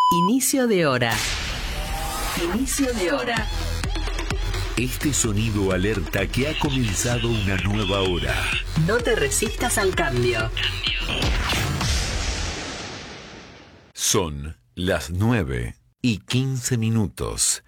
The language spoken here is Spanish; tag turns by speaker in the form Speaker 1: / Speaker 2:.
Speaker 1: Inicio de hora. Inicio de hora.
Speaker 2: Este sonido alerta que ha comenzado una nueva hora.
Speaker 1: No te resistas al cambio.
Speaker 2: Son las 9:15.